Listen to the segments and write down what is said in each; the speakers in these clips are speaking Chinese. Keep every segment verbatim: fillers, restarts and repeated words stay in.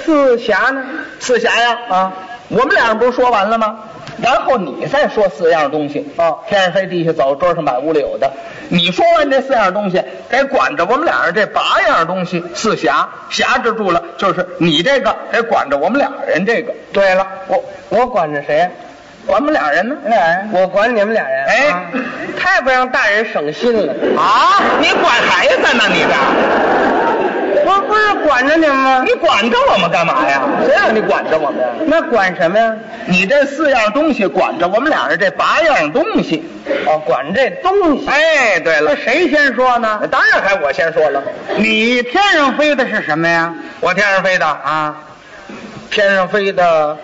四侠呢？ 四侠呀，啊，我们俩人不是说完了吗？然后你再说四样东西啊，天上飞，地下走，桌上摆，屋里有的。你说完这四样东西，得管着我们俩人这八样东西。四侠，侠制住了，就是你这个得管着我们俩人这个。对了， 我我管着谁？ 管我们俩人呢？ 俩人，我管你们俩人。 哎， 啊、太不让大人省心了啊！你管孩子呢？你这， 我不是管着你们吗？ 你管着我们干嘛呀？谁让你管着我们呀？ 那管什么呀？ 你这四样东西管着我们俩人这八样东西。 哦，管这东西。 哎，对了， 那谁先说呢？ 当然还我先说了。 你天上飞的是什么呀？ 我天上飞的啊，天上飞的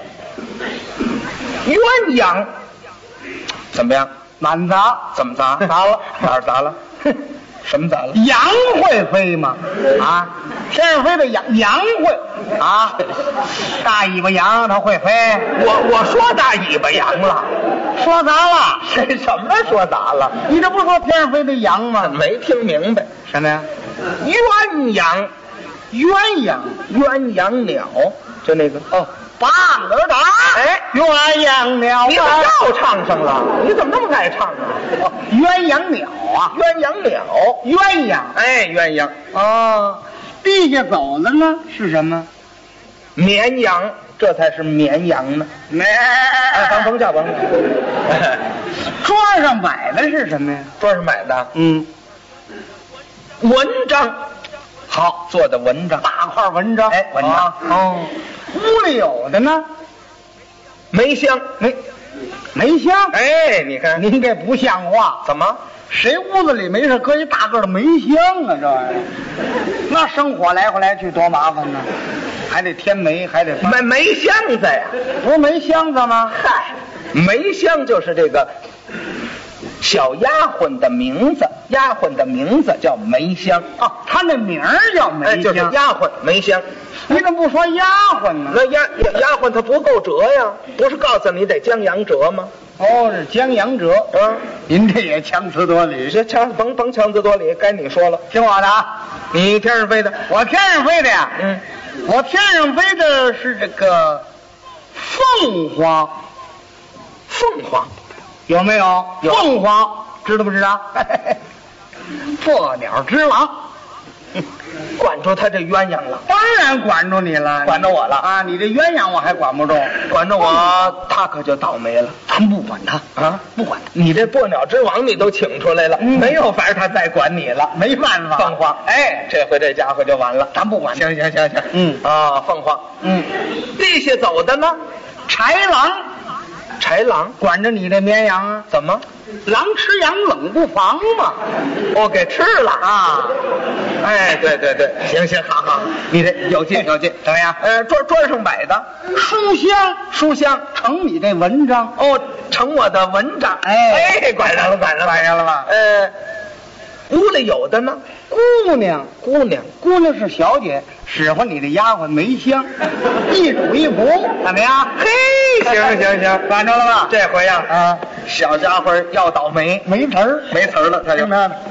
鸳鸯。怎么样？ 满砸。 怎么砸？ 砸了。 哪儿砸了？什么砸了？ 羊会飞吗？啊，天上飞的羊，羊会啊，大尾巴羊它会飞。 我我说大尾巴羊了， 说砸了。 谁什么说砸了？ 你这不是说天上飞的羊吗？ 没听明白。 什么呀？ 鸳鸯， 鸳鸯， 鸳鸯鸟，就那个哦。把儿打， 哎， 鸳鸯鸟， 你怎么又唱上了？你怎么那么爱唱啊？ 哦，鸳鸯鸟啊， 鸳鸯鸟， 鸳鸯， 哎，鸳鸯哦，地下走的呢是什么？ 绵羊，这才是绵羊呢。 没， 哎，甭甭叫甭叫。 桌上摆的是什么呀？ 桌上摆的， 嗯， 文章，好做的文章， 大块文章， 哎，文章， 啊、哦。屋里有的呢， 梅香， 梅梅香。 哎，你看您这不像话。 怎么？ 谁屋子里没事搁一大个的梅香啊？这玩意儿，那生火来回来去多麻烦呢，还得添煤，还得没梅香子呀？ 不是梅香子吗？ 嗨，梅香就是这个小丫鬟的名字，丫鬟的名字叫梅香。 哦，她那名儿叫梅香， 哎，就是丫鬟梅香。 你怎么不说丫鬟呢？ 那丫丫鬟她不够折呀，不是告诉你得将阳折吗？ 哦，是江阳折。 啊， 您这也强词夺理。 这强甭甭强词夺理，该你说了。 听我的啊， 你天上飞的， 我天上飞的呀。 嗯， 我天上飞的是这个凤凰。 凤凰有没有？ 有。 凤凰知道不知道？破鸟之王。 管住他这鸳鸯了， 当然管住你了， 管着我了啊！你这鸳鸯我还管不住， 管着我，他可就倒霉了。 咱不管他啊， 不管他。 你这破鸟之王你都请出来了， 嗯、 没有法他再管你了， 没办法。 凤凰，哎，这回这家伙就完了， 咱不管。 行行行行， 嗯啊，凤凰， 嗯， 地下走的呢， 豺狼， 豺狼管着你这绵羊啊？ 怎么？ 狼吃羊冷不防嘛， 我给吃了啊！ 哎，对对对，行行，好好，你这有劲有劲， 怎么样？ 呃，桌桌上摆的书香， 书香成你这文章哦，成我的文章， 哎哎，管上了管上了管上了吧？ 呃，屋里有的呢， 姑娘姑娘姑娘是小姐，使唤你的丫鬟梅香，一主一仆，怎么样？ 嘿，行行行， 管着了吧？ 这回呀， 啊， 小家伙要倒霉， 没词儿， 没词儿了，他就。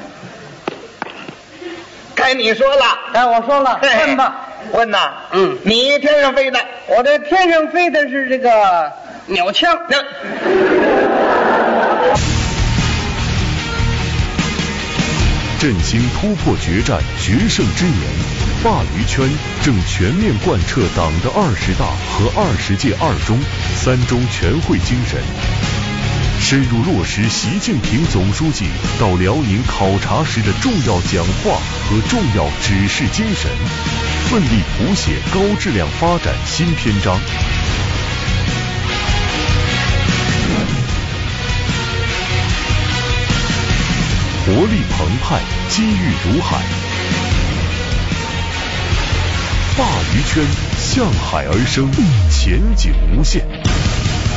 该你说了， 哎，我说了，问吧， 问呐， 嗯， 你天上飞的， 我这天上飞的是这个鸟枪， 那。 振兴突破决战决胜之年，鲅鱼圈正全面贯彻党的二十大和二十届二中、三中全会精神，深入落实习近平总书记到辽宁考察时的重要讲话和重要指示精神，奋力谱写高质量发展新篇章。活力澎湃，机遇如海，鲅鱼圈向海而生，前景无限。